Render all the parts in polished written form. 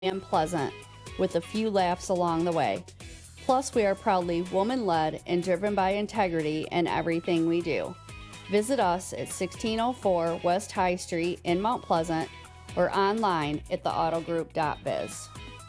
and pleasant, with a few laughs along the way. Plus, we are proudly woman-led and driven by integrity in everything we do. Visit us at 1604 West High Street in Mount Pleasant or online at theautogroup.biz.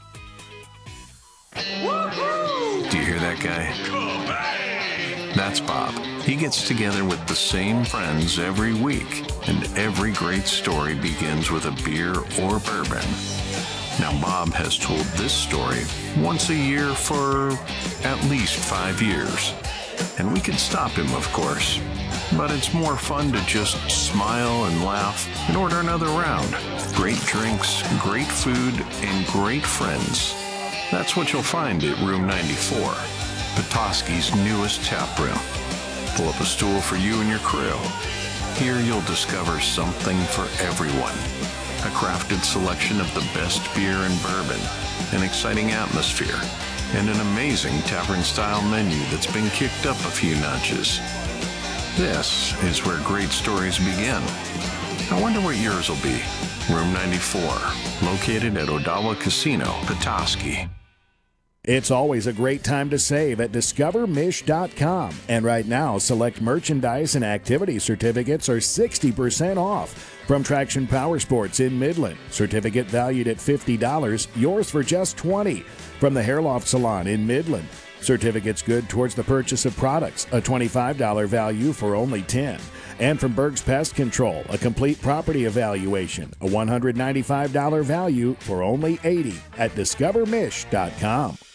Do you hear that guy? That's Bob. He gets together with the same friends every week, and every great story begins with a beer or bourbon. Now, Bob has told this story once a year for at least 5 years. And we could stop him, of course. But it's more fun to just smile and laugh and order another round. Great drinks, great food, and great friends. That's what you'll find at Room 94, Petoskey's newest tap room. Pull up a stool for you and your crew. Here you'll discover something for everyone. A crafted selection of the best beer and bourbon, an exciting atmosphere, and an amazing tavern-style menu that's been kicked up a few notches. This is where great stories begin. I wonder what yours will be. Room 94, located at Odawa Casino, Petoskey. It's always a great time to save at DiscoverMish.com. And right now, select merchandise and activity certificates are 60% off. From Traction Power Sports in Midland, certificate valued at $50, yours for just $20. From the Hair Loft Salon in Midland, certificates good towards the purchase of products, a $25 value for only $10. And from Berg's Pest Control, a complete property evaluation, a $195 value for only $80 at DiscoverMish.com.